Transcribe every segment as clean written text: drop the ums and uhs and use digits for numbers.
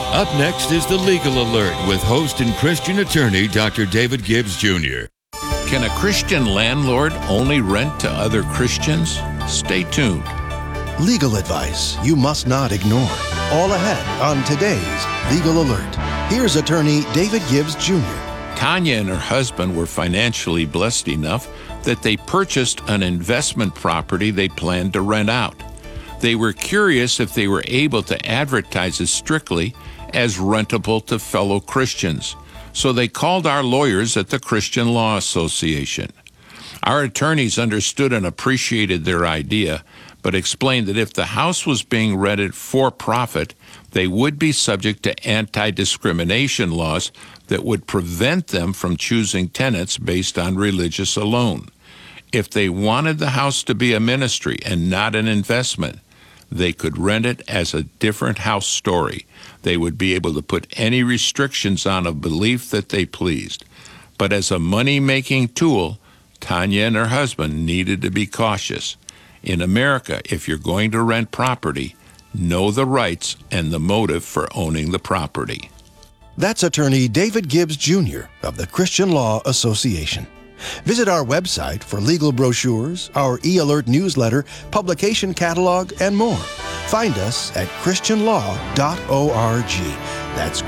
Up next is the Legal Alert with host and Christian attorney Dr. David Gibbs Jr. Can a Christian landlord only rent to other Christians? Stay tuned. Legal advice you must not ignore. All ahead on today's Legal Alert. Here's attorney David Gibbs Jr. Tanya and her husband were financially blessed enough that they purchased an investment property they planned to rent out. They were curious if they were able to advertise it strictly as rentable to fellow Christians, so they called our lawyers at the Christian Law Association. Our attorneys understood and appreciated their idea, but explained that if the house was being rented for profit, they would be subject to anti-discrimination laws that would prevent them from choosing tenants based on religious alone. If they wanted the house to be a ministry and not an investment, they could rent it as a different house story. They would be able to put any restrictions on a belief that they pleased. But as a money-making tool, Tanya and her husband needed to be cautious. In America, if you're going to rent property, know the rights and the motive for owning the property. That's attorney David Gibbs Jr. of the Christian Law Association. Visit our website for legal brochures, our e-alert newsletter, publication catalog, and more. Find us at christianlaw.org. That's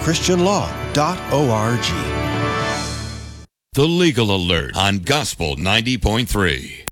christianlaw.org. The Legal Alert on Gospel 90.3.